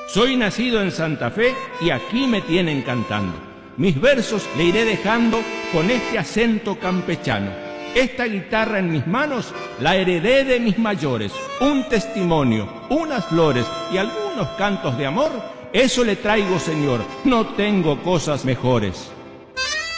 Soy nacido en Santa Fe y aquí me tienen cantando. Mis versos le iré dejando con este acento campechano. Esta guitarra en mis manos la heredé de mis mayores. Un testimonio, unas flores y algunos cantos de amor, eso le traigo, Señor, no tengo cosas mejores.